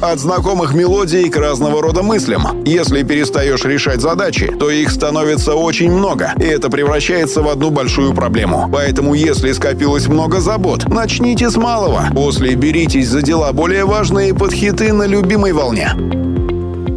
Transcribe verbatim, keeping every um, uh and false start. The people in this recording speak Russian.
От знакомых мелодий к разного рода мыслям. Если перестаешь решать задачи, то их становится очень много, и это превращается в одну большую проблему. Поэтому, если скопилось много забот, начните с малого. После беритесь за дела более важные под хиты на любимой волне.